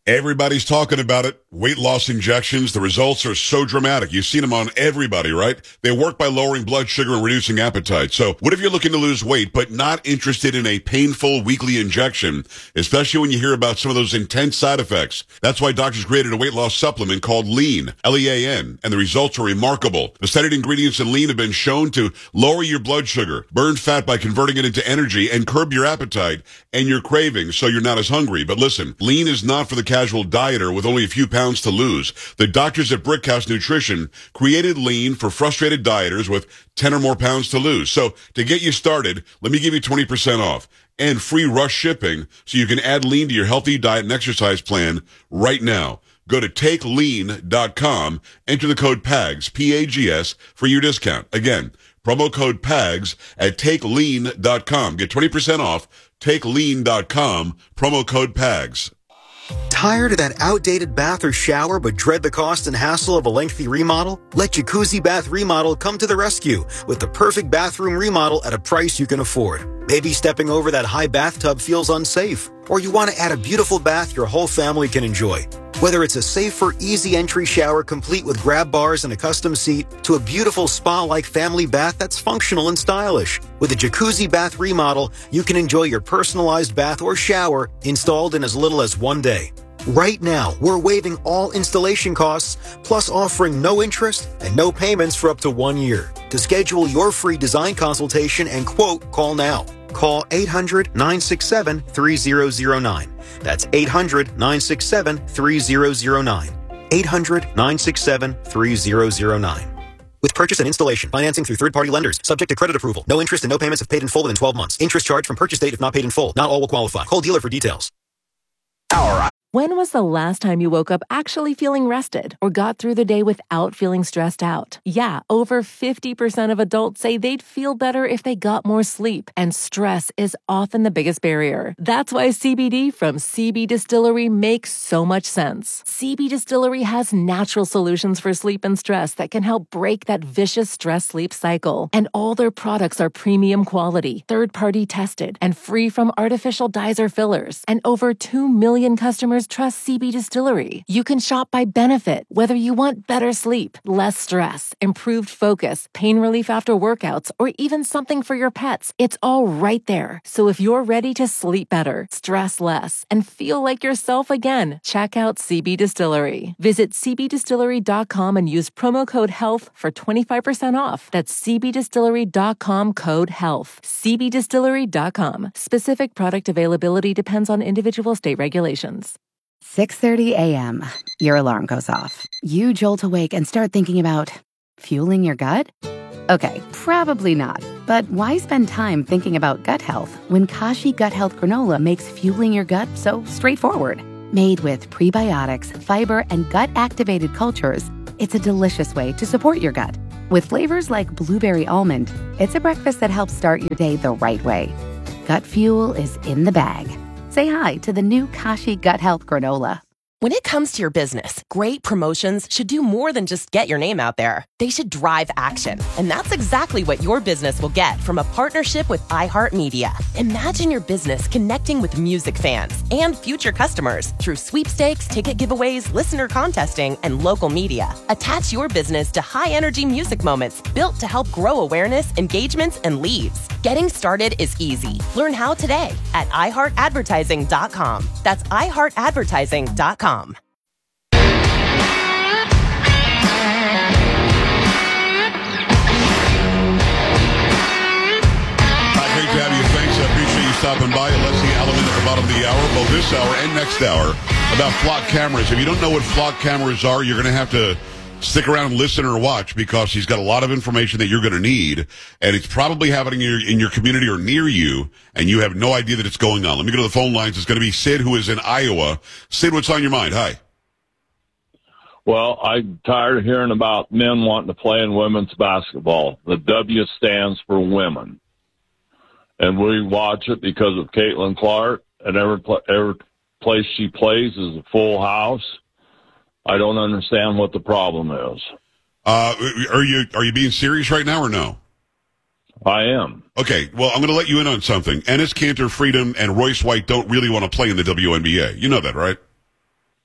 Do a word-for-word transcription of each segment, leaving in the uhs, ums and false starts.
Everybody's talking about it. Weight loss injections. The results are so dramatic. You've seen them on everybody, right? They work by lowering blood sugar and reducing appetite. So what if you're looking to lose weight, but not interested in a painful weekly injection, especially when you hear about some of those intense side effects? That's why doctors created a weight loss supplement called Lean, L E A N, and the results are remarkable. The studied ingredients in Lean have been shown to lower your blood sugar, burn fat by converting it into energy, and curb your appetite and your cravings so you're not as hungry. But listen, Lean is not for the casual dieter with only a few pounds to lose. The doctors at Brickhouse Nutrition created Lean for frustrated dieters with ten or more pounds to lose. So to get you started, let me give you twenty percent off and free rush shipping so you can add Lean to your healthy diet and exercise plan right now. Go to take lean dot com, enter the code PAGS, P A G S, for your discount. Again, promo code PAGS at take lean dot com. Get twenty percent off, take lean dot com, promo code PAGS. Tired of that outdated bath or shower but dread the cost and hassle of a lengthy remodel? Let Jacuzzi Bath Remodel come to the rescue with the perfect bathroom remodel at a price you can afford. Maybe stepping over that high bathtub feels unsafe, or you want to add a beautiful bath your whole family can enjoy. Whether it's a safer, easy entry shower complete with grab bars and a custom seat, to a beautiful spa-like family bath that's functional and stylish. With a Jacuzzi Bath Remodel, you can enjoy your personalized bath or shower installed in as little as one day. Right now, we're waiving all installation costs, plus offering no interest and no payments for up to one year. To schedule your free design consultation and quote, call now. Call eight hundred, nine six seven, three zero zero nine. That's eight hundred, nine six seven, three zero zero nine. eight hundred, nine six seven, three zero zero nine. With purchase and installation, financing through third-party lenders, subject to credit approval. No interest and no payments if paid in full within twelve months. Interest charged from purchase date if not paid in full. Not all will qualify. Call dealer for details. All right. When was the last time you woke up actually feeling rested or got through the day without feeling stressed out? Yeah, over fifty percent of adults say they'd feel better if they got more sleep, and stress is often the biggest barrier. That's why C B D from C B Distillery makes so much sense. C B Distillery has natural solutions for sleep and stress that can help break that vicious stress-sleep cycle. And all their products are premium quality, third-party tested, and free from artificial dyes or fillers. And over two million customers trust C B Distillery. You can shop by benefit, whether you want better sleep, less stress, improved focus, pain relief after workouts, or even something for your pets. It's all right there. So if you're ready to sleep better, stress less, and feel like yourself again, check out C B Distillery. Visit c b distillery dot com and use promo code HEALTH for twenty-five percent off. That's c b distillery dot com, code HEALTH. c b distillery dot com. Specific product availability depends on individual state regulations. six thirty a.m. Your alarm goes off. You jolt awake and start thinking about fueling your gut? Okay, probably not. But why spend time thinking about gut health when Kashi Gut Health Granola makes fueling your gut so straightforward? Made with prebiotics, fiber, and gut-activated cultures, it's a delicious way to support your gut. With flavors like blueberry almond, it's a breakfast that helps start your day the right way. Gut fuel is in the bag. Say hi to the new Kashi Gut Health Granola. When it comes to your business, great promotions should do more than just get your name out there. They should drive action. And that's exactly what your business will get from a partnership with iHeartMedia. Imagine your business connecting with music fans and future customers through sweepstakes, ticket giveaways, listener contesting, and local media. Attach your business to high-energy music moments built to help grow awareness, engagements, and leads. Getting started is easy. Learn how today at i heart advertising dot com. That's i heart advertising dot com. Hi, great to have you. Thanks. I appreciate you stopping by. Leslie Element at the bottom of the hour, both this hour and next hour, about flock cameras. If you don't know what flock cameras are, you're going to have to stick around and listen or watch, because he's got a lot of information that you're going to need, and it's probably happening in your, in your community or near you, and you have no idea that it's going on. Let me go to the phone lines. It's going to be Sid, who is in Iowa. Sid, what's on your mind? Hi. Well, I'm tired of hearing about men wanting to play in women's basketball. The W stands for women. And we watch it because of Caitlin Clark, and every, every place she plays is a full house. I don't understand what the problem is. Uh, are you are you being serious right now or no? I am. Okay, well, I'm going to let you in on something. Enes Kanter, Freedom, and Royce White don't really want to play in the W N B A. You know that, right?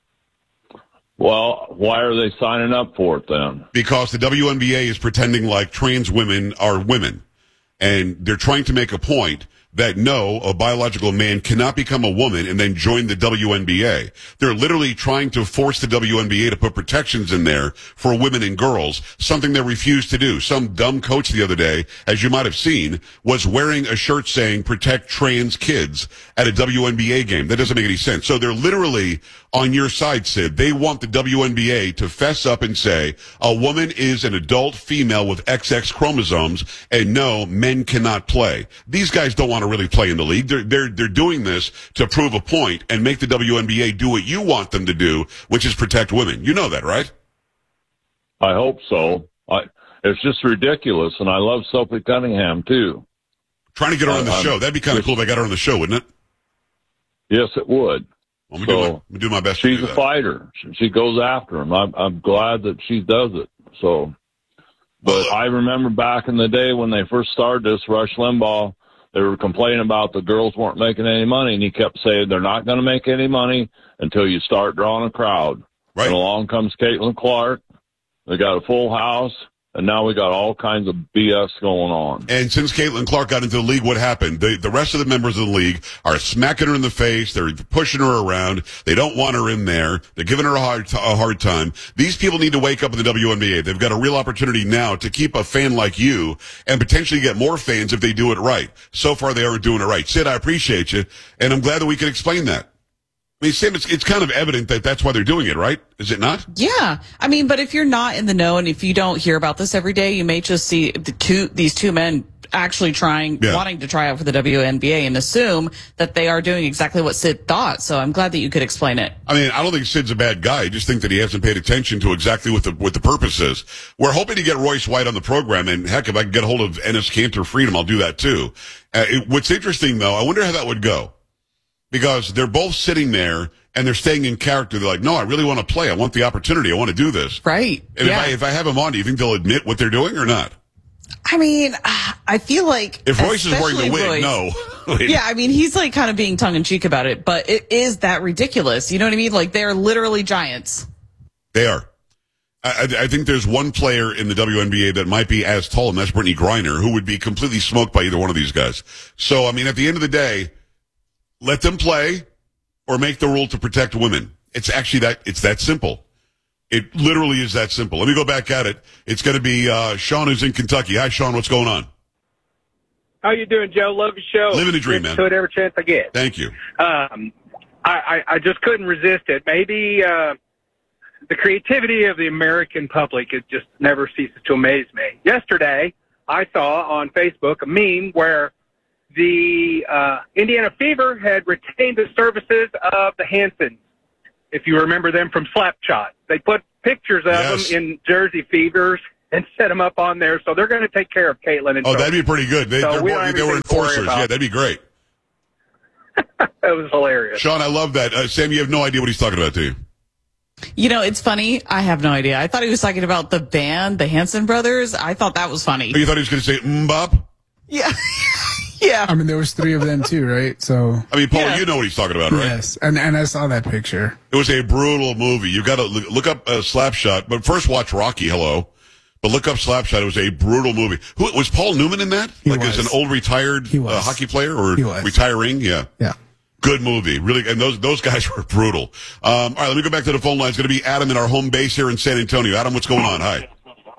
Well, why are they signing up for it then? Because the W N B A is pretending like trans women are women. And they're trying to make a point that no, a biological man cannot become a woman and then join the W N B A. They're literally trying to force the W N B A to put protections in there for women and girls, something they refuse to do. Some dumb coach the other day, as you might have seen, was wearing a shirt saying protect trans kids at a W N B A game. That doesn't make any sense. So they're literally on your side, Sid. They want the W N B A to fess up and say a woman is an adult female with X X chromosomes and no, men cannot play. These guys don't want to really play in the league. They're, they're, they're doing this to prove a point and make the W N B A do what you want them to do, which is protect women. You know that, right? I hope so. I, it's just ridiculous, and I love Sophie Cunningham, too. Trying to get her on the uh, show. That'd be kind of cool if I got her on the show, wouldn't it? Yes, it would. Well, let me, so, do, my, let me do my best she's to do a that. fighter. She, she goes after him. I'm, I'm glad that she does it. So, But well, I remember back in the day when they first started this, Rush Limbaugh, they were complaining about the girls weren't making any money, and he kept saying they're not going to make any money until you start drawing a crowd. Right. And along comes Caitlin Clark. They got a full house, and now we got all kinds of B S going on. And since Caitlin Clark got into the league, what happened? The, the rest of the members of the league are smacking her in the face. They're pushing her around. They don't want her in there. They're giving her a hard, t- a hard time. These people need to wake up in the W N B A. They've got a real opportunity now to keep a fan like you and potentially get more fans if they do it right. So far, they aren't doing it right. Sid, I appreciate you, and I'm glad that we can explain that. I mean, Sam, it's, it's kind of evident that that's why they're doing it, right? Is it not? Yeah. I mean, but if you're not in the know and if you don't hear about this every day, you may just see the two, these two men actually trying, Yeah. wanting to try out for the W N B A and assume that they are doing exactly what Sid thought. So I'm glad that you could explain it. I mean, I don't think Sid's a bad guy. I just think that he hasn't paid attention to exactly what the what the purpose is. We're hoping to get Royce White on the program, and heck, if I can get a hold of Enes Kanter Freedom, I'll do that too. Uh, it, what's interesting, though, I wonder how that would go. Because they're both sitting there and they're staying in character. They're like, no, I really want to play. I want the opportunity. I want to do this. Right. And yeah. if I if I have them on, do you think they'll admit what they're doing or not? I mean, I feel like If Royce is wearing the especially wig, Royce- no. Yeah, I mean, he's like kind of being tongue in cheek about it, but it is that ridiculous. You know what I mean? Like they're literally giants. They are. I, I think there's one player in the W N B A that might be as tall, and that's Brittany Griner, who would be completely smoked by either one of these guys. So, I mean, at the end of the day, let them play or make the rule to protect women. It's actually that, it's that simple. It literally is that simple. Let me go back at it. It's going to be uh, Sean, who's in Kentucky. Hi, Sean. What's going on? How you doing, Joe? Love your show. Living the dream, man. To it every chance I get. Thank you. Um, I, I, I just couldn't resist it. Maybe uh, the creativity of the American public, it just never ceases to amaze me. Yesterday, I saw on Facebook a meme where the uh, Indiana Fever had retained the services of the Hansons. If you remember them from Slapshot, they put pictures of Yes. them in Jersey Fevers and set them up on there. So they're going to take care of Caitlin and Oh, Sophie. that'd be pretty good. They, So they're we more, don't have they were anything to worry enforcers. about. Yeah, that'd be great. That was hilarious. Sean, I love that. Uh, Sam, you have no idea what he's talking about, do you? You know, it's funny. I have no idea. I thought he was talking about the band, the Hanson Brothers. I thought that was funny. Oh, you thought he was going to say mbop? Yeah. yeah. I mean, there was three of them too, right? So I mean, Paul, Yeah. you know what he's talking about, right? yes, and and I saw that picture. It was a brutal movie. You've got to look, look up uh, Slapshot, but first watch Rocky. Hello, but look up Slapshot. It was a brutal movie. Who was Paul Newman in that? He like was. as an old retired He was. uh, hockey player or He was. retiring? Yeah, Yeah. good movie. Really, and those those guys were brutal. Um, all right, let me go back to the phone line. It's going to be Adam in our home base here in San Antonio. Adam, what's going on? Hi.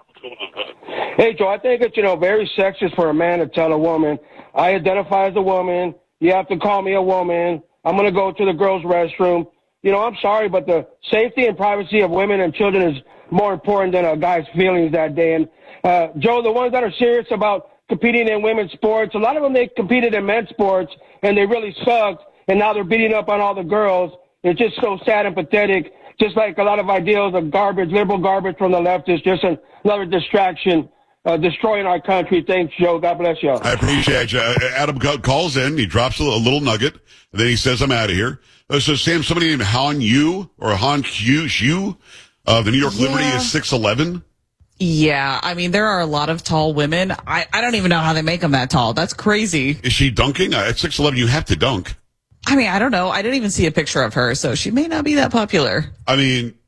Hey, Joe, I think it's, you know, very sexist for a man to tell a woman, I identify as a woman. You have to call me a woman. I'm going to go to the girls' restroom. You know, I'm sorry, but the safety and privacy of women and children is more important than a guy's feelings that day. And, uh, Joe, the ones that are serious about competing in women's sports, a lot of them, they competed in men's sports and they really sucked. And now they're beating up on all the girls. It's just so sad and pathetic. Just like a lot of ideals of garbage, liberal garbage from the left is just another distraction. Uh, destroying our country. Thanks, Joe. God bless you. I appreciate you. Uh, Adam ca- calls in. He drops a, a little nugget. And then he says, I'm out of here. Uh, so, Sam, somebody named Han Yu or Han Yu, Yu uh, the New York Yeah. Liberty is six eleven. Yeah. I mean, there are a lot of tall women. I, I don't even know how they make them that tall. That's crazy. Is she dunking? Uh, at six eleven, you have to dunk. I mean, I don't know. I didn't even see a picture of her, so she may not be that popular. I mean,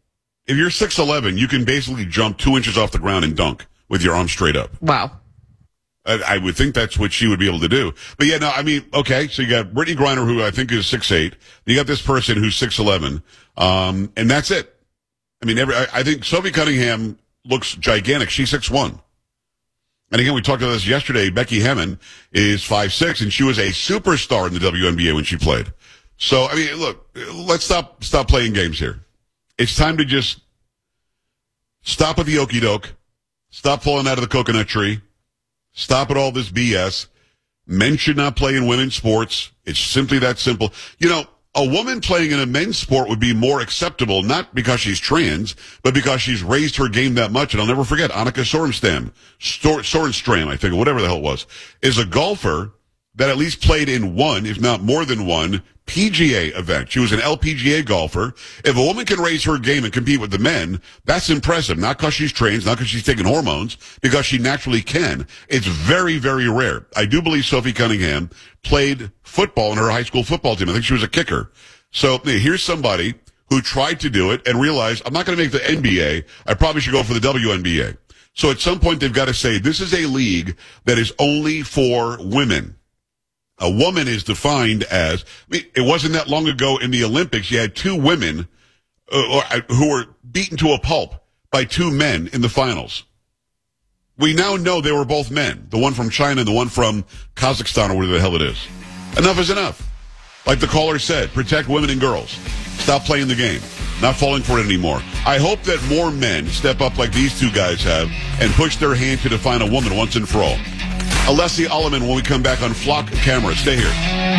If you're six eleven, you can basically jump two inches off the ground and dunk with your arms straight up. Wow. I, I would think that's what she would be able to do. But yeah, no, I mean, okay, so you got Brittany Griner, who I think is six eight. You got this person who's six eleven. Um, and that's it. I mean, every, I, I think Sophie Cunningham looks gigantic. She's six one. And again, we talked about this yesterday. Becky Hammon is five six, and she was a superstar in the W N B A when she played. So, I mean, look, let's stop stop playing games here. It's time to just stop with the okie doke. Stop pulling out of the coconut tree. Stop at all this B S. Men should not play in women's sports. It's simply that simple. You know, a woman playing in a men's sport would be more acceptable, not because she's trans, but because she's raised her game that much. And I'll never forget, Annika Sorenstam, Stor- Sorenstam, I think, or whatever the hell it was, is a golfer that at least played in one, if not more than one, P G A event. She was an L P G A golfer. If a woman can raise her game and compete with the men, that's impressive. Not because she's trained, not because she's taking hormones, because she naturally can. It's very, very rare. I do believe Sophie Cunningham played football in her high school football team. I think she was a kicker. So here's somebody who tried to do it and realized, I'm not going to make the N B A. I probably should go for the W N B A. So at some point, they've got to say, this is a league that is only for women. A woman is defined as, I mean, it wasn't that long ago in the Olympics, you had two women uh, who were beaten to a pulp by two men in the finals. We now know they were both men, the one from China and the one from Kazakhstan or whatever the hell it is. Enough is enough. Like the caller said, protect women and girls. Stop playing the game. Not falling for it anymore. I hope that more men step up like these two guys have and push their hand to define a woman once and for all. Alessi Alleman when we come back on Flock Camera. Stay here.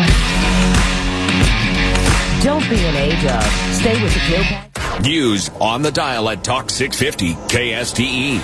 Don't be an A-dub. Stay with the Joe Pags. News on the dial at Talk six fifty K S T E.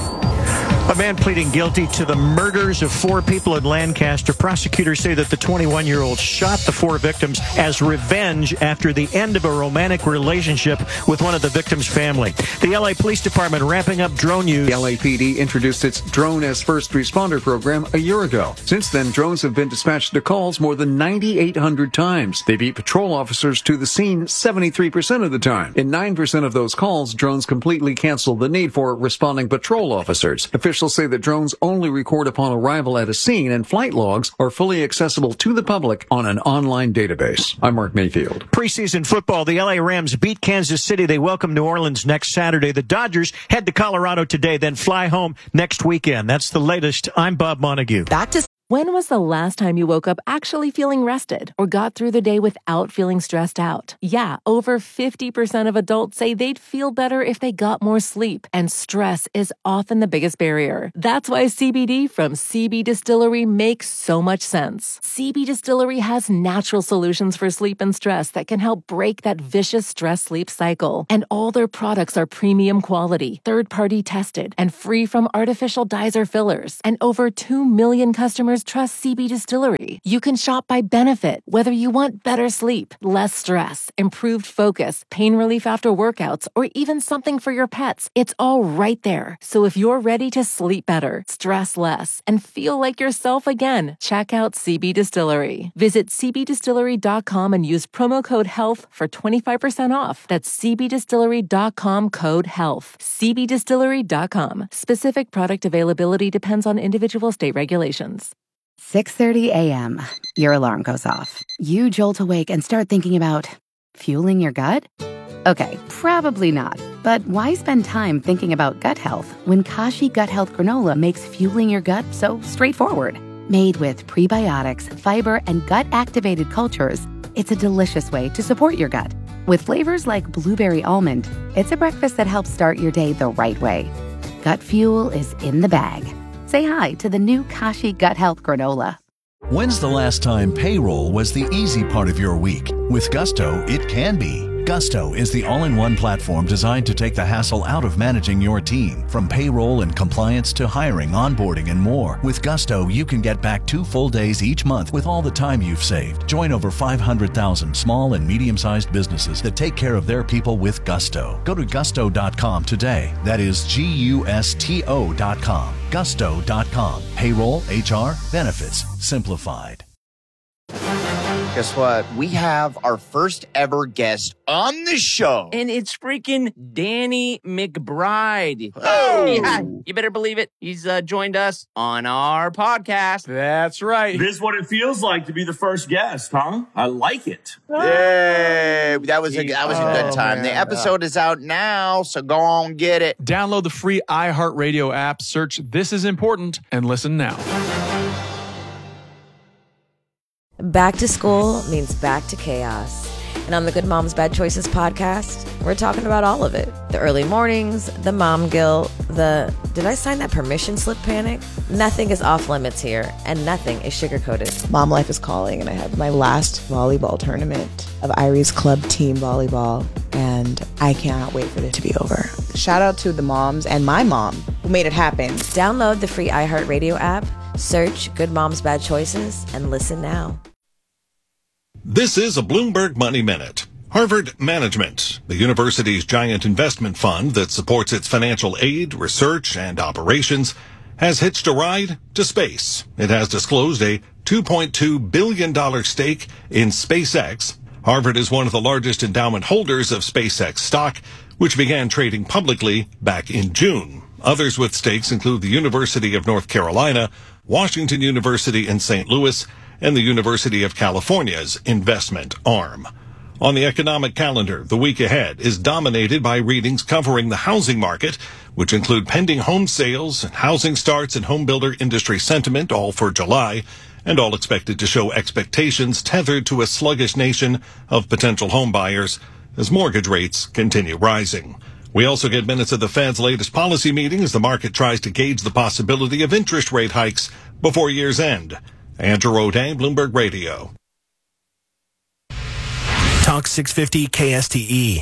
A man pleading guilty to the murders of four people in Lancaster. Prosecutors say that the twenty-one-year-old shot the four victims as revenge after the end of a romantic relationship with one of the victims' family. The L A Police Department ramping up drone use. The L A P D introduced its Drone as First Responder program a year ago. Since then, drones have been dispatched to calls more than ninety-eight hundred times. They beat patrol officers to the scene seventy-three percent of the time. In nine percent of those calls, drones completely cancel the need for responding patrol officers. Officials say that drones only record upon arrival at a scene, and flight logs are fully accessible to the public on an online database. I'm Mark Mayfield. Preseason football, the L A Rams beat Kansas City. They welcome New Orleans next Saturday. The Dodgers head to Colorado today, then fly home next weekend. That's the latest. I'm Bob Montague. Back to When was the last time you woke up actually feeling rested or got through the day without feeling stressed out? Yeah, over fifty percent of adults say they'd feel better if they got more sleep, and stress is often the biggest barrier. That's why C B D from C B Distillery makes so much sense. C B Distillery has natural solutions for sleep and stress that can help break that vicious stress-sleep cycle. And all their products are premium quality, third-party tested, and free from artificial dyes or fillers. And over two million customers trust C B Distillery. You can shop by benefit, whether you want better sleep, less stress, improved focus, pain relief after workouts, or even something for your pets. It's all right there. So if you're ready to sleep better, stress less, and feel like yourself again, check out C B Distillery. Visit c b distillery dot com and use promo code HEALTH for twenty-five percent off. That's c b distillery dot com code HEALTH. c b distillery dot com. Specific product availability depends on individual state regulations. six thirty a.m. Your alarm goes off. You jolt awake and start thinking about fueling your gut? Okay, probably not. But why spend time thinking about gut health when Kashi Gut Health Granola makes fueling your gut so straightforward? Made with prebiotics, fiber, and gut-activated cultures, it's a delicious way to support your gut. With flavors like blueberry almond, it's a breakfast that helps start your day the right way. Gut fuel is in the bag. Say hi to the new Kashi Gut Health Granola. When's the last time payroll was the easy part of your week? With Gusto, it can be. Gusto is the all-in-one platform designed to take the hassle out of managing your team. From payroll and compliance to hiring, onboarding, and more. With Gusto, you can get back two full days each month with all the time you've saved. Join over five hundred thousand small and medium-sized businesses that take care of their people with Gusto. Go to gusto dot com today. That is G U S T O dot com. gusto dot com. Payroll, H R, benefits, simplified. Guess what? We have our first ever guest on the show. And it's freaking Danny McBride. Oh! Yeah, you better believe it. He's uh, joined us on our podcast. That's right. This is what it feels like to be the first guest, huh? I like it. Yay! That was a, that was a good Oh, time. man. The episode is out now, so go on get it. Download the free iHeartRadio app, search This Is Important, and listen now. Back to school means back to chaos. And on the Good Moms Bad Choices podcast, we're talking about all of it. The early mornings, the mom guilt, the did I sign that permission slip panic? Nothing is off limits here, and nothing is sugar-coated. Mom life is calling, and I have my last volleyball tournament of Irie's club team volleyball, and I cannot wait for it to be over. Shout out to the moms and my mom who made it happen. Download the free iHeartRadio app, search Good Moms Bad Choices, and listen now. This is a Bloomberg Money Minute. Harvard Management, the university's giant investment fund that supports its financial aid, research, and operations, has hitched a ride to space. It has disclosed a two point two billion dollars stake in SpaceX. Harvard is one of the largest endowment holders of SpaceX stock, which began trading publicly back in June. Others with stakes include the University of North Carolina, Washington University in Saint Louis, and the University of California's investment arm. On the economic calendar, the week ahead is dominated by readings covering the housing market, which include pending home sales, housing starts, and home builder industry sentiment, all for July, and all expected to show expectations tethered to a sluggish nation of potential home buyers as mortgage rates continue rising. We also get minutes of the Fed's latest policy meeting as the market tries to gauge the possibility of interest rate hikes before year's end. Andrew O'Day, Bloomberg Radio. Talk six fifty K S T E.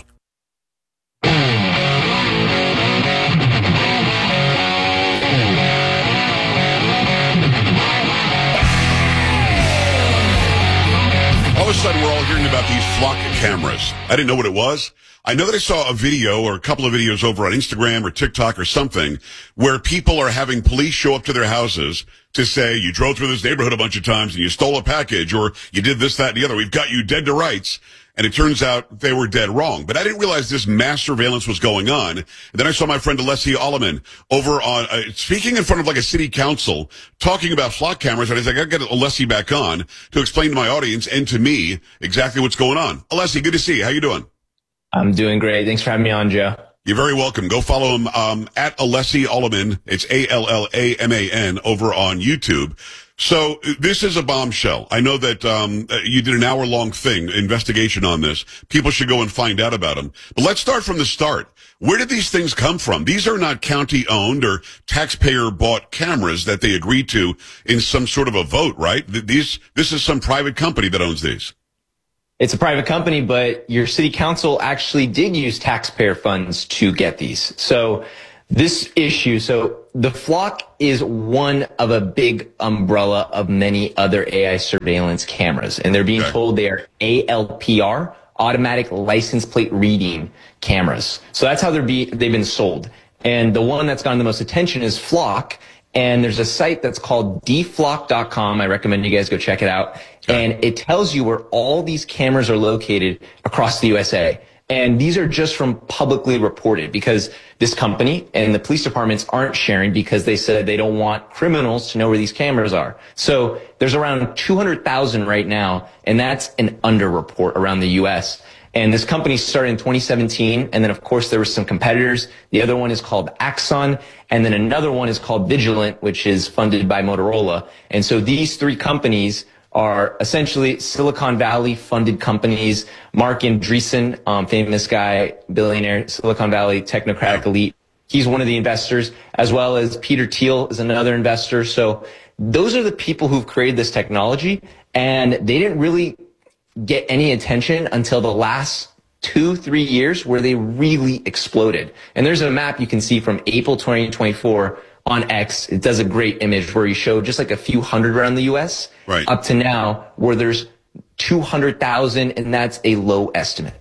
All of a sudden, we're all hearing about these flock cameras. I didn't know what it was. I know that I saw a video or a couple of videos over on Instagram or TikTok or something where people are having police show up to their houses to say, you drove through this neighborhood a bunch of times and you stole a package, or you did this, that, and the other. We've got you dead to rights. And it turns out they were dead wrong. But I didn't realize this mass surveillance was going on. And then I saw my friend Alessi Alleman over on, uh, speaking in front of like a city council, talking about flock cameras. And I was like, I gotta get Alessi back on to explain to my audience and to me exactly what's going on. Alessi, good to see you. How you doing? I'm doing great. Thanks for having me on, Joe. You're very welcome. Go follow him, um, at Alessi Alleman. It's A L L A M A N over on YouTube. So this is a bombshell. I know that um you did an hour-long thing, investigation on this. People should go and find out about them. But let's start from the start. Where did these things come from? These are not county-owned or taxpayer-bought cameras that they agreed to in some sort of a vote, right? These, this is some private company that owns these. It's a private company, but your city council actually did use taxpayer funds to get these. So this issue, so the Flock is one of a big umbrella of many other A I surveillance cameras, and they're being okay. told they are A L P R, automatic license plate reading cameras. So that's how they're be, they've been sold. And the one that's gotten the most attention is Flock, and there's a site that's called d flock dot com. I recommend you guys go check it out. Okay. And it tells you where all these cameras are located across the U S A. And these are just from publicly reported, because this company and the police departments aren't sharing because they said they don't want criminals to know where these cameras are. So there's around two hundred thousand right now, and that's an underreport around the U S. And this company started in twenty seventeen, and then of course there were some competitors. The other one is called Axon, and then another one is called Vigilant, which is funded by Motorola. And so these three companies are essentially Silicon Valley funded companies. Mark Andreessen, um, famous guy, billionaire, Silicon Valley technocratic elite. He's one of the investors, as well as Peter Thiel is another investor. So those are the people who've created this technology, and they didn't really get any attention until the last two, three years where they really exploded. And there's a map you can see from April twenty twenty-four on X. It does a great image where you show just like a few hundred around the U S right. up to now where there's two hundred thousand, and that's a low estimate.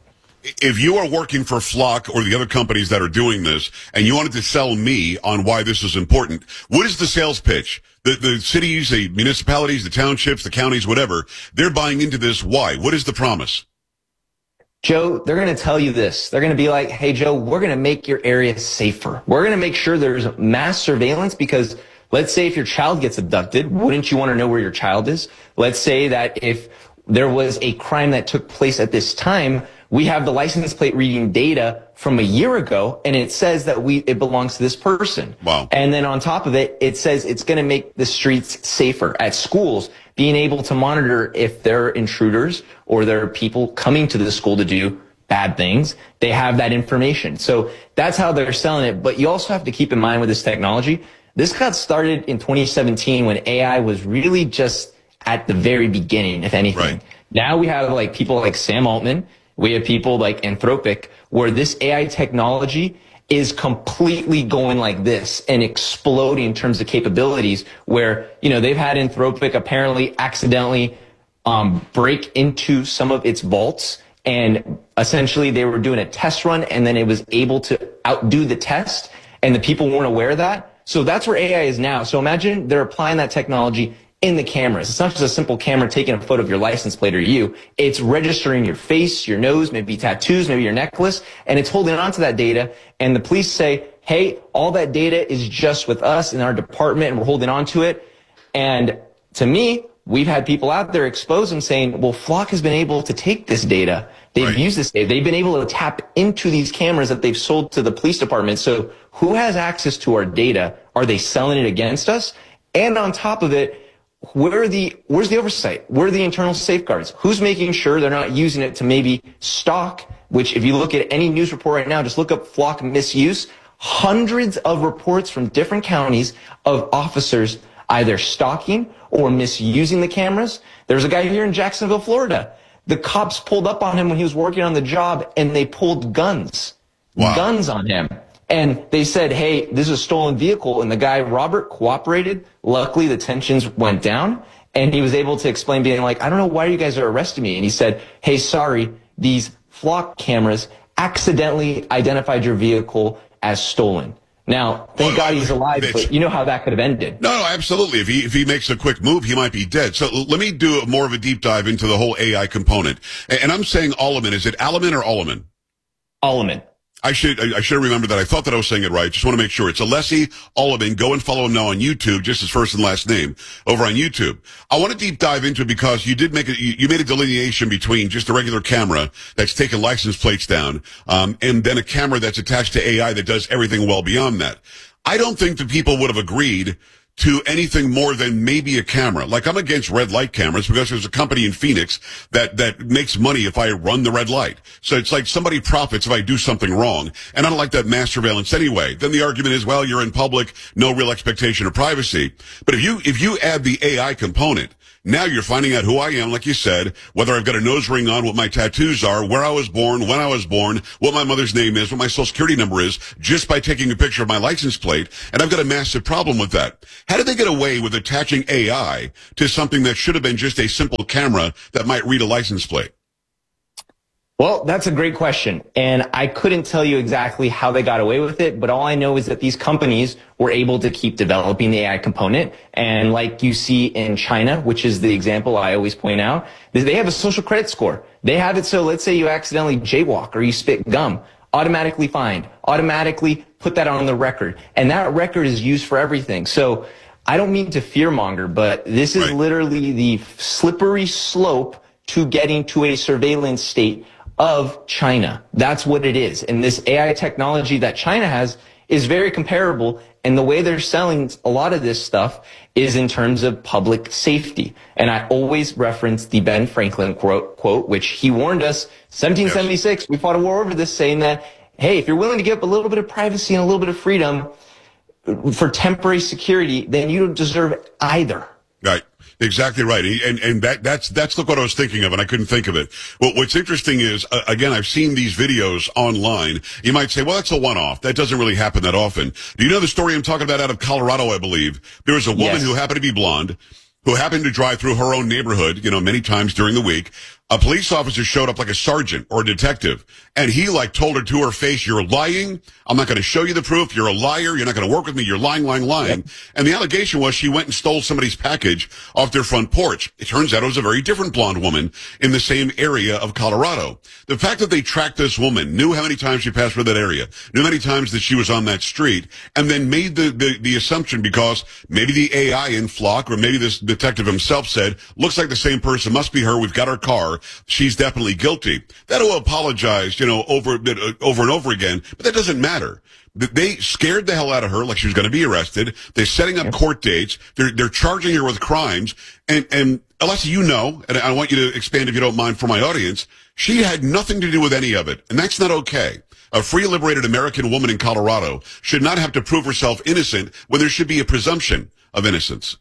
if you are working for Flock or the other companies that are doing this, and you wanted to sell me on why this is important, what is the sales pitch? The, the cities, the municipalities, the townships, the counties, whatever, they're buying into this. Why? What is the promise? Joe, they're going to tell you this. They're going to be like, hey, Joe, we're going to make your area safer. We're going to make sure there's mass surveillance because let's say if your child gets abducted, wouldn't you want to know where your child is? Let's say that if there was a crime that took place at this time, we have the license plate reading data from a year ago, and it says that we it belongs to this person. Wow. And then on top of it, it says it's going to make the streets safer. At schools, being able to monitor if there are intruders or there are people coming to the school to do bad things, they have that information. So that's how they're selling it. But you also have to keep in mind with this technology, this got started in twenty seventeen when A I was really just at the very beginning, if anything. Right. Now we have like people like Sam Altman. We have people like Anthropic, where this A I technology is completely going like this and exploding in terms of capabilities, where, you know, they've had Anthropic apparently accidentally um, break into some of its vaults, and essentially they were doing a test run and then it was able to outdo the test, and the people weren't aware of that. So that's where A I is now. So imagine they're applying that technology in the cameras. It's not just a simple camera taking a photo of your license plate or you. It's registering your face, your nose, maybe tattoos, maybe your necklace, and it's holding on to that data. And the police say, hey, all that data is just with us in our department and we're holding on to it. And to me, we've had people out there expose them saying, well, Flock has been able to take this data. They've right. used this data. They've been able to tap into these cameras that they've sold to the police department. So who has access to our data? Are they selling it against us? And on top of it, Where are the, where's the oversight? Where are the internal safeguards? Who's making sure they're not using it to maybe stalk, which if you look at any news report right now, just look up Flock misuse, hundreds of reports from different counties of officers either stalking or misusing the cameras. There's a guy here in Jacksonville, Florida. The cops pulled up on him when he was working on the job and they pulled guns, wow. guns on him. And they said, hey, this is a stolen vehicle. And the guy, Robert, cooperated. Luckily, the tensions went down. And he was able to explain, being like, I don't know why you guys are arresting me. And he said, hey, sorry, these Flock cameras accidentally identified your vehicle as stolen. Now, thank well, God he's alive, but you know how that could have ended. No, no, absolutely. If he if he makes a quick move, he might be dead. So let me do more of a deep dive into the whole A I component. And I'm saying Alleman. Is it Alleman or Alleman? Alleman. I should I should remember that. I thought that I was saying it right. Just want to make sure. It's Alessi Alleman. Go and follow him now on YouTube, just his first and last name, over on YouTube. I want to deep dive into it because you did make a, you made a delineation between just a regular camera that's taking license plates down, um, and then a camera that's attached to A I that does everything well beyond that. I don't think that people would have agreed to anything more than maybe a camera. Like, I'm against red light cameras because there's a company in Phoenix that, that makes money if I run the red light. So it's like somebody profits if I do something wrong. And I don't like that mass surveillance anyway. Then the argument is, well, you're in public, no real expectation of privacy. But if you, if you add the A I component, now you're finding out who I am, like you said, whether I've got a nose ring on, what my tattoos are, where I was born, when I was born, what my mother's name is, what my social security number is, just by taking a picture of my license plate. And I've got a massive problem with that. How did they get away with attaching A I to something that should have been just a simple camera that might read a license plate? Well, that's a great question. And I couldn't tell you exactly how they got away with it, but all I know is that these companies were able to keep developing the A I component. And like you see in China, which is the example I always point out, they have a social credit score. They have it so let's say you accidentally jaywalk or you spit gum, automatically fined, automatically put that on the record. And that record is used for everything. So I don't mean to fearmonger, but this is right. literally the slippery slope to getting to a surveillance state of China. That's what it is. And this A I technology that China has is very comparable. And the way they're selling a lot of this stuff is in terms of public safety. And I always reference the Ben Franklin quote, quote which he warned us, seventeen seventy-six, yes. we fought a war over this, saying that, hey, if you're willing to give up a little bit of privacy and a little bit of freedom for temporary security, then you don't deserve either. Right. Exactly right. And, and that, that's, that's what I was thinking of, and I couldn't think of it. Well, what's interesting is, uh, again, I've seen these videos online. You might say, well, that's a one-off. That doesn't really happen that often. Do you know the story I'm talking about out of Colorado, I believe? There was a woman yes. who happened to be blonde, who happened to drive through her own neighborhood, you know, many times during the week. A police officer showed up like a sergeant or a detective, and he like told her to her face, "You're lying. I'm not going to show you the proof. You're a liar. You're not going to work with me. You're lying, lying, lying." Yep. And the allegation was she went and stole somebody's package off their front porch. It turns out it was a very different blonde woman in the same area of Colorado. The fact that they tracked this woman, knew how many times she passed through that area, knew how many times that she was on that street, and then made the, the, the assumption because maybe the A I in Flock or maybe this detective himself said, looks like the same person, must be her, we've got her car, she's definitely guilty. That will apologize, you know, over, uh, over and over again, but that doesn't matter. They scared the hell out of her like she was going to be arrested. They're setting up court dates. They're, they're charging her with crimes. And, and Alessi, you know, and I want you to expand if you don't mind for my audience, she had nothing to do with any of it. And that's not okay. A free, liberated American woman in Colorado should not have to prove herself innocent when there should be a presumption of innocence.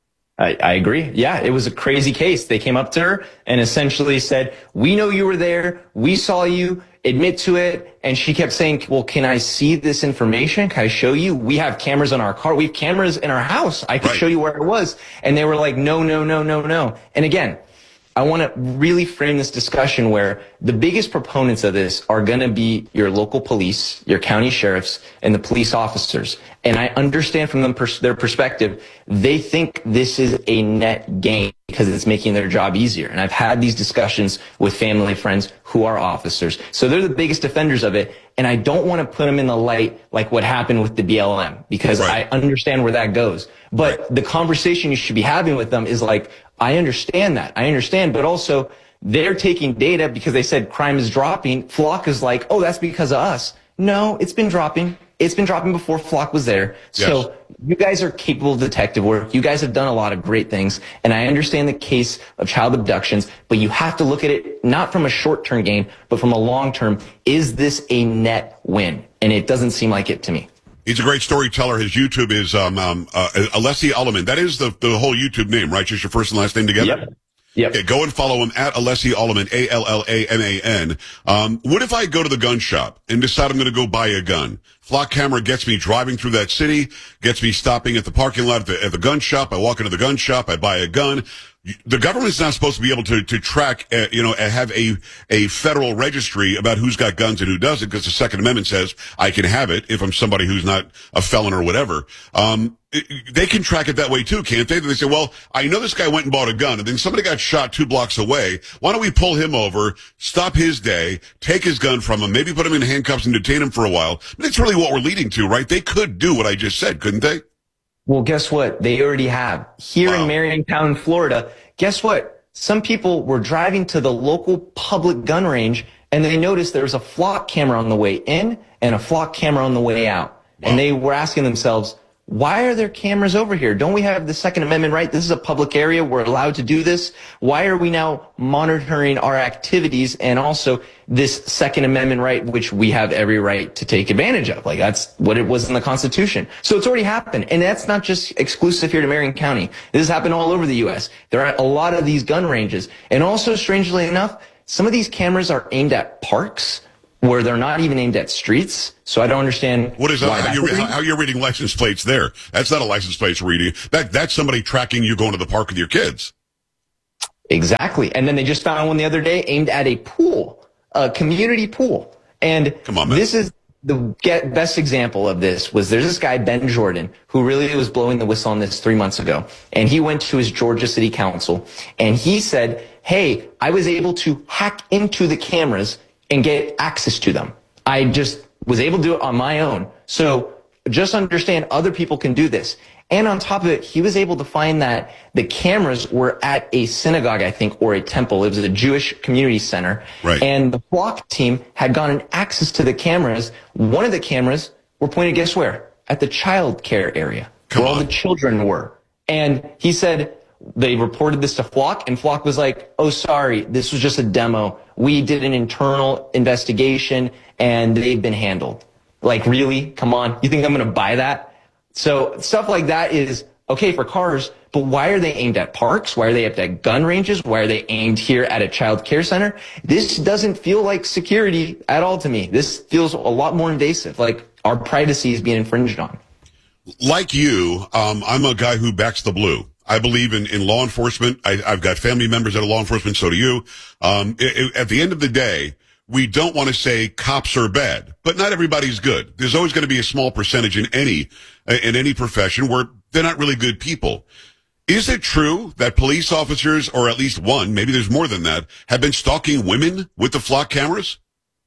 I, I agree. Yeah, it was a crazy case. They came up to her and essentially said, "We know you were there. We saw you. Admit to it." And she kept saying, "Well, can I see this information? Can I show you? We have cameras on our car. We have cameras in our house. I can Right. show you where it was." And they were like, "No, no, no, no, no." And again, I want to really frame this discussion where the biggest proponents of this are going to be your local police, your county sheriffs, and the police officers. And I understand from them pers- their perspective, they think this is a net gain because it's making their job easier. And I've had these discussions with family and friends who are officers. So they're the biggest defenders of it. And I don't want to put them in the light like what happened with the B L M because Right. I understand where that goes. But right. the conversation you should be having with them is like, I understand that. I understand. But also they're taking data because they said crime is dropping. Flock is like, oh, that's because of us. No, it's been dropping. It's been dropping before Flock was there. Yes. So you guys are capable of detective work. You guys have done a lot of great things. And I understand the case of child abductions, but you have to look at it not from a short-term gain, but from a long-term. Is this a net win? And it doesn't seem like it to me. He's a great storyteller. His YouTube is um, um, uh, Alessi Alleman. That is the, the whole YouTube name, right? Just your first and last name together? Yep. Yep. Okay, go and follow him at Alessi Alleman, A L L A M A N. Um, what if I go to the gun shop and decide I'm going to go buy a gun? Flock camera gets me driving through that city, gets me stopping at the parking lot at the, at the gun shop. I walk into the gun shop, I buy a gun. The government's not supposed to be able to, to track, uh, you know, have a, a federal registry about who's got guns and who doesn't, because the Second Amendment says I can have it if I'm somebody who's not a felon or whatever. Um, they can track it that way too, can't they? They say, well, I know this guy went and bought a gun and then somebody got shot two blocks away. Why don't we pull him over, stop his day, take his gun from him, maybe put him in handcuffs and detain him for a while? But that's really what we're leading to, right? They could do what I just said, couldn't they? Well, guess what? They already have. Here Wow. in Mariontown, Florida, guess what? Some people were driving to the local public gun range and they noticed there was a Flock camera on the way in and a Flock camera on the way out. Wow. And they were asking themselves, why are there cameras over here? Don't we have the Second Amendment right? This is a public area. We're allowed to do this. Why are we now monitoring our activities and also this Second Amendment right, which we have every right to take advantage of? Like that's what it was in the Constitution. So it's already happened. And that's not just exclusive here to Marion County. This has happened all over the U S. There are a lot of these gun ranges. And also, strangely enough, some of these cameras are aimed at parks where they're not even aimed at streets. So I don't understand. What is that? How you're, how you're reading license plates there? That's not a license plate reading. That, that's somebody tracking you going to the park with your kids. Exactly. And then they just found one the other day aimed at a pool, a community pool. And Come on, man. This is the get best example of this was there's this guy, Ben Jordan, who really was blowing the whistle on this three months ago. And he went to his Georgia City Council and he said, hey, I was able to hack into the cameras and get access to them. I just was able to do it on my own. So just understand other people can do this. And on top of it, he was able to find that the cameras were at a synagogue, I think, or a temple. It was a Jewish community center. Right. And the Flock team had gotten access to the cameras. One of the cameras were pointed, guess where? At the child care area, Come where on. all the children were. And he said, they reported this to Flock, and Flock was like, oh, sorry, this was just a demo. We did an internal investigation, and they've been handled. Like, really? Come on. You think I'm going to buy that? So stuff like that is okay for cars, but why are they aimed at parks? Why are they aimed at gun ranges? Why are they aimed here at a child care center? This doesn't feel like security at all to me. This feels a lot more invasive, like our privacy is being infringed on. Like you, um, I'm a guy who backs the blue. I believe in, in law enforcement. I, I've got family members that are law enforcement. So do you. Um, it, it, at the end of the day, we don't want to say cops are bad, but not everybody's good. There's always going to be a small percentage in any, in any profession where they're not really good people. Is it true that police officers, or at least one, maybe there's more than that, have been stalking women with the flock cameras?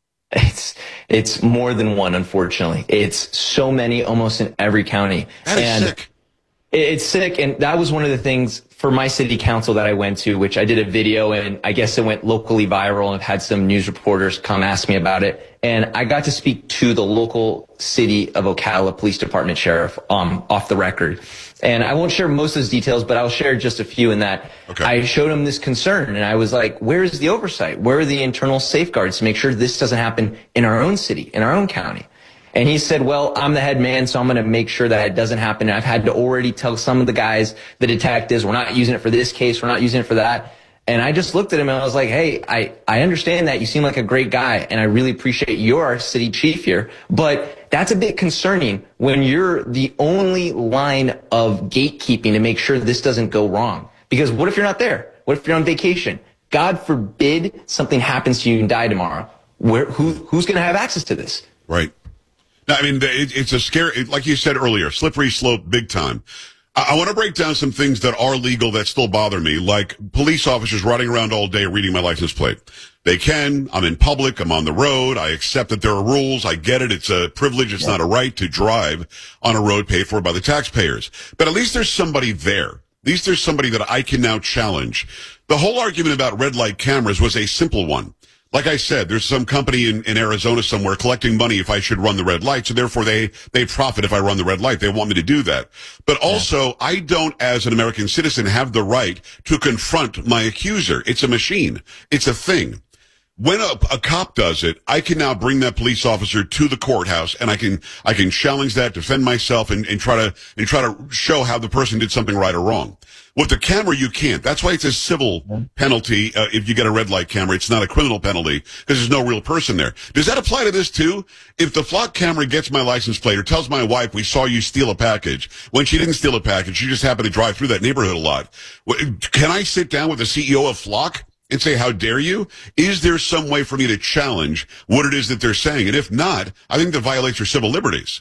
It's it's more than one, unfortunately. It's so many, almost in every county. That is and sick. It's sick, and that was one of the things for my city council that I went to, which I did a video, and I guess it went locally viral, and I've had some news reporters come ask me about it. And I got to speak to the local city of Ocala Police Department sheriff um, off the record. And I won't share most of those details, but I'll share just a few in that. Okay. I showed him this concern, and I was like, where is the oversight? Where are the internal safeguards to make sure this doesn't happen in our own city, in our own county? And he said, well, I'm the head man, so I'm going to make sure that it doesn't happen. And I've had to already tell some of the guys, the detectives, we're not using it for this case, we're not using it for that. And I just looked at him and I was like, hey, I, I understand that. You seem like a great guy, and I really appreciate you're our city chief here. But that's a bit concerning when you're the only line of gatekeeping to make sure this doesn't go wrong. Because what if you're not there? What if you're on vacation? God forbid something happens to you and die tomorrow. Where, who, who's going to have access to this? Right. No, I mean, it, it's a scary, like you said earlier, slippery slope big time. I, I want to break down some things that are legal that still bother me, like police officers riding around all day reading my license plate. They can. I'm in public. I'm on the road. I accept that there are rules. I get it. It's a privilege. It's not a right to drive on a road paid for by the taxpayers. But at least there's somebody there. At least there's somebody that I can now challenge. The whole argument about red light cameras was a simple one. Like I said, there's some company in, in Arizona somewhere collecting money if I should run the red light, so therefore they, they profit if I run the red light. They want me to do that. But also, I don't, as an American citizen, have the right to confront my accuser. It's a machine. It's a thing. When a, a cop does it, I can now bring that police officer to the courthouse, and I can I can challenge that, defend myself, and, and try to and try to show how the person did something right or wrong. With the camera, you can't. That's why it's a civil penalty uh, if you get a red light camera. It's not a criminal penalty because there's no real person there. Does that apply to this too? If the flock camera gets my license plate or tells my wife we saw you steal a package when she didn't steal a package, she just happened to drive through that neighborhood a lot. Can I sit down with the C E O of Flock and say, how dare you? Is there some way for me to challenge what it is that they're saying? And if not, I think that violates your civil liberties.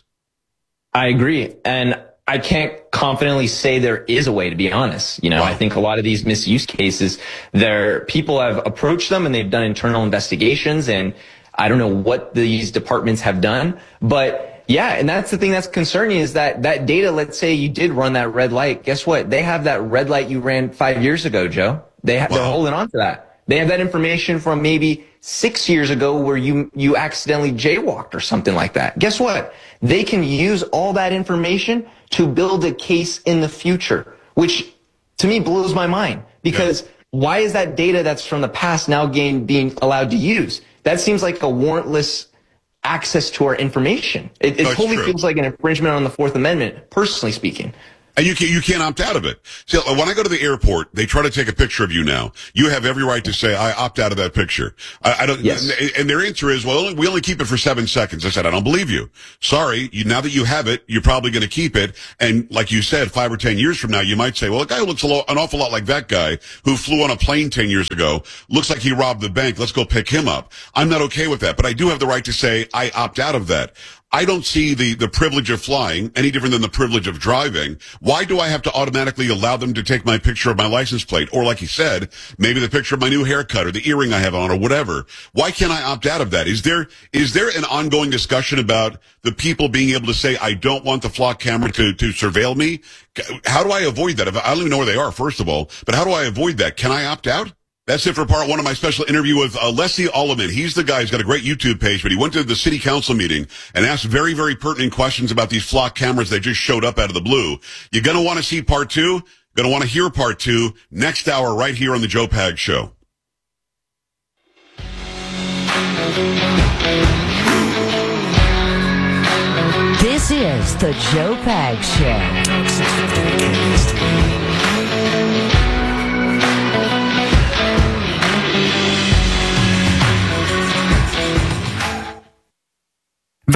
I agree. And I can't confidently say there is a way, to be honest. You know, wow. I think a lot of these misuse cases, there, people have approached them and they've done internal investigations, and I don't know what these departments have done, but yeah, and that's the thing that's concerning is that that data, let's say you did run that red light. Guess what? They have that red light you ran five years ago, Joe. They have, wow. They're holding on to that. They have that information from maybe six years ago where you, you accidentally jaywalked or something like that. Guess what? They can use all that information to build a case in the future, which to me blows my mind, because yeah. why is that data that's from the past now being, being allowed to use? That seems like a warrantless access to our information. It, it no, totally true. feels like an infringement on the Fourth Amendment, personally speaking. And you can't, you can't opt out of it. So when I go to the airport, they try to take a picture of you now. You have every right to say, I opt out of that picture. I, I don't, yes. And their answer is, well, we only keep it for seven seconds. I said, I don't believe you. Sorry. You, now that you have it, you're probably going to keep it. And like you said, five or ten years from now, you might say, well, a guy who looks a lo- an awful lot like that guy who flew on a plane ten years ago. Looks like he robbed the bank. Let's go pick him up. I'm not okay with that, but I do have the right to say, I opt out of that. I don't see the, the privilege of flying any different than the privilege of driving. Why do I have to automatically allow them to take my picture of my license plate? Or like you said, maybe the picture of my new haircut or the earring I have on or whatever. Why can't I opt out of that? Is there, is there an ongoing discussion about the people being able to say, I don't want the flock camera to, to surveil me? How do I avoid that? I don't even know where they are, first of all, but how do I avoid that? Can I opt out? That's it for part one of my special interview with uh, Leslie Alleman. He's the guy who's got a great YouTube page, but he went to the city council meeting and asked very, very pertinent questions about these flock cameras that just showed up out of the blue. You're going to want to see part two. Going to want to hear part two next hour right here on the Joe Pags Show. This is the Joe Pags Show.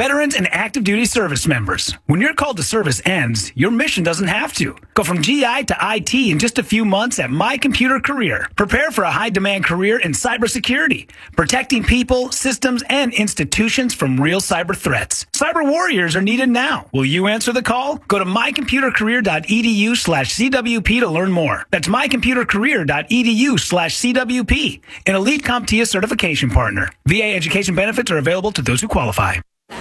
Veterans and active duty service members, when your call to service ends, your mission doesn't have to. Go from G I to I T in just a few months at My Computer Career. Prepare for a high-demand career in cybersecurity, protecting people, systems, and institutions from real cyber threats. Cyber warriors are needed now. Will you answer the call? Go to mycomputercareer.edu slash CWP to learn more. That's mycomputercareer.edu slash CWP, an elite CompTIA certification partner. V A education benefits are available to those who qualify.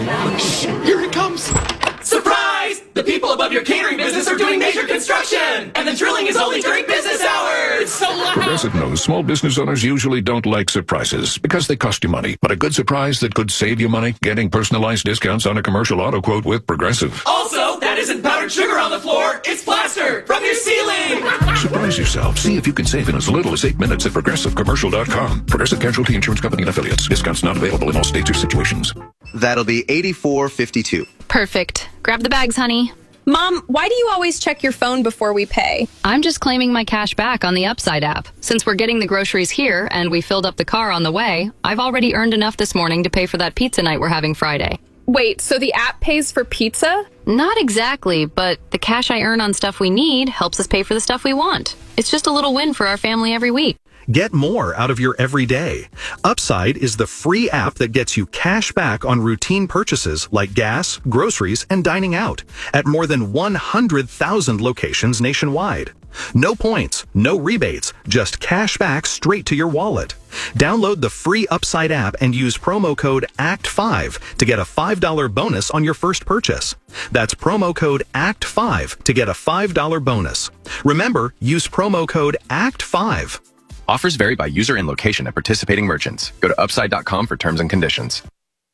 Here it comes! Surprise! The people above your catering business are doing major construction! And the drilling is only during business hours! So loud! Progressive knows small business owners usually don't like surprises because they cost you money. But a good surprise that could save you money? Getting personalized discounts on a commercial auto quote with Progressive. Also, that isn't powdered sugar on the floor, it's plaster from your ceiling! Surprise yourself. See if you can save in as little as eight minutes at progressive commercial dot com. Progressive Casualty Insurance Company and Affiliates. Discounts not available in all states or situations. That'll be eighty-four fifty-two. Perfect. Grab the bags, honey. Mom, why do you always check your phone before we pay? I'm just claiming my cash back on the Upside app. Since we're getting the groceries here and we filled up the car on the way, I've already earned enough this morning to pay for that pizza night we're having Friday. Wait, so the app pays for pizza? Not exactly, but the cash I earn on stuff we need helps us pay for the stuff we want. It's just a little win for our family every week. Get more out of your everyday. Upside is the free app that gets you cash back on routine purchases like gas, groceries, and dining out at more than one hundred thousand locations nationwide. No points, no rebates, just cash back straight to your wallet. Download the free Upside app and use promo code A C T five to get a five dollars bonus on your first purchase. That's promo code A C T five to get a five dollars bonus. Remember, use promo code A C T five. Offers vary by user and location at participating merchants. Go to upside dot com for terms and conditions.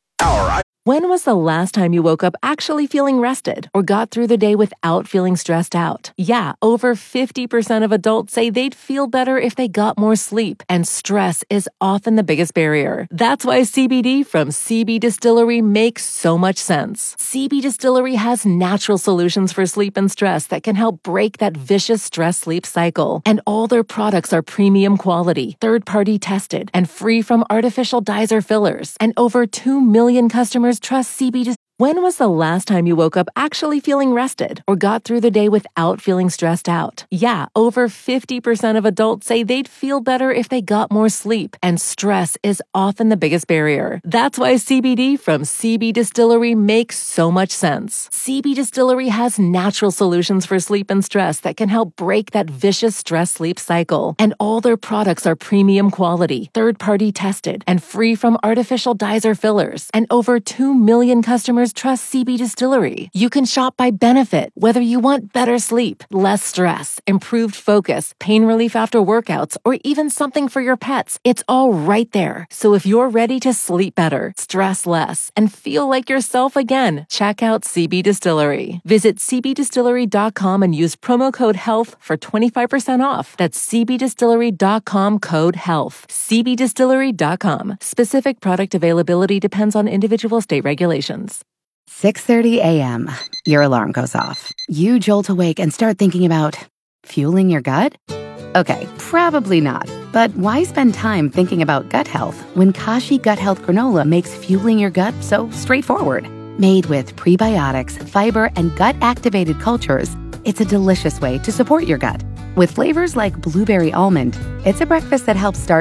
When was the last time you woke up actually feeling rested or got through the day without feeling stressed out? Yeah, over fifty percent of adults say they'd feel better if they got more sleep, and stress is often the biggest barrier. That's why C B D from C B Distillery makes so much sense. C B Distillery has natural solutions for sleep and stress that can help break that vicious stress-sleep cycle. And all their products are premium quality, third-party tested, and free from artificial dyes or fillers. And over two million customers trust C B Distillery. When was the last time you woke up actually feeling rested or got through the day without feeling stressed out? Yeah, over fifty percent of adults say they'd feel better if they got more sleep, and stress is often the biggest barrier. That's why C B D from C B Distillery makes so much sense. C B Distillery has natural solutions for sleep and stress that can help break that vicious stress-sleep cycle. And all their products are premium quality, third-party tested, and free from artificial dyes or fillers. And over two million customers trust C B Distillery. You can shop by benefit, whether you want better sleep, less stress, improved focus, pain relief after workouts, or even something for your pets. It's all right there. So if you're ready to sleep better, stress less, and feel like yourself again, check out C B Distillery. Visit c b distillery dot com and use promo code HEALTH for twenty-five percent off. That's c b distillery dot com code HEALTH. c b distillery dot com. Specific product availability depends on individual state regulations. six thirty a.m. Your alarm goes off. You jolt awake and start thinking about fueling your gut? Okay, probably not. But why spend time thinking about gut health when Kashi Gut Health Granola makes fueling your gut so straightforward? Made with prebiotics, fiber, and gut-activated cultures, it's a delicious way to support your gut. With flavors like blueberry almond, it's a breakfast that helps start